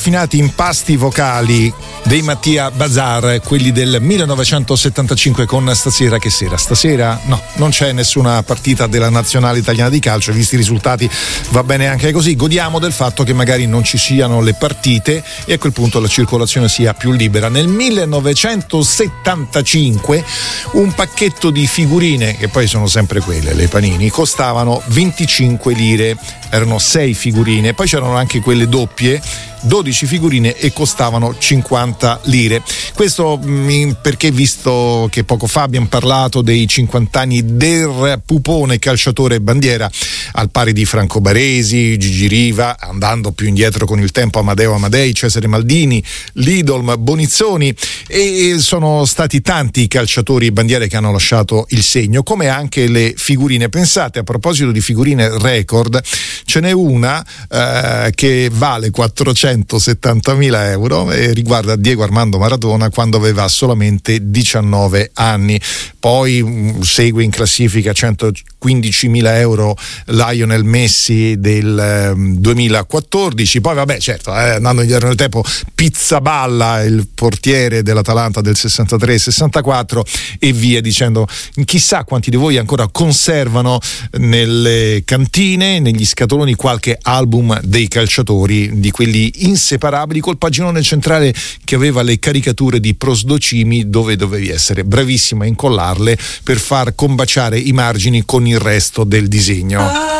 raffinati impasti vocali dei Mattia Bazar, quelli del 1975 con Stasera che sera. Stasera no, non c'è nessuna partita della nazionale italiana di calcio, visti i risultati va bene anche così, godiamo del fatto che magari non ci siano le partite e a quel punto la circolazione sia più libera. Nel 1975 un pacchetto di figurine, che poi sono sempre quelle, le Panini, costavano 25 lire, erano 6 figurine, poi c'erano anche quelle doppie, 12 figurine e costavano 50 lire. Questo perché, visto che poco fa abbiamo parlato dei 50 anni del pupone calciatore bandiera, al pari di Franco Baresi, Gigi Riva, andando più indietro con il tempo Amadeo Amadei, Cesare Maldini, Lidolm, Bonizzoni, e sono stati tanti i calciatori bandiere che hanno lasciato il segno, come anche le figurine. Pensate, a proposito di figurine record, ce n'è una che vale 470.000 euro e riguarda Diego Armando Maradona quando aveva solamente 19 anni. Poi segue in classifica 115.000 euro Lionel Messi del 2014. Poi vabbè, certo, andando indietro nel tempo, Pizzaballa, il portiere dell'Atalanta del 63-64 e via dicendo. Chissà quanti di voi ancora conservano nelle cantine, negli scatoloni, qualche album dei calciatori, di quelli inseparabili, col paginone centrale che aveva le caricature di Prosdocimi, dove dovevi essere bravissimo a incollarle per far combaciare i margini con il resto del disegno.